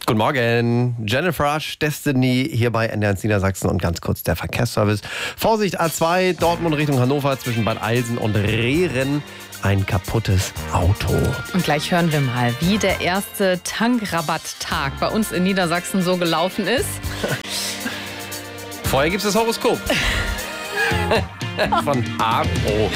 Guten Morgen, Jennifer Rush, Destiny hier bei NDR Niedersachsen und ganz kurz der Verkehrsservice. Vorsicht A2, Dortmund Richtung Hannover zwischen Bad Eilsen und Rehren. Ein kaputtes Auto. Und gleich hören wir mal, wie der erste Tankrabatttag bei uns in Niedersachsen so gelaufen ist. Vorher gibt es das Horoskop von Aro.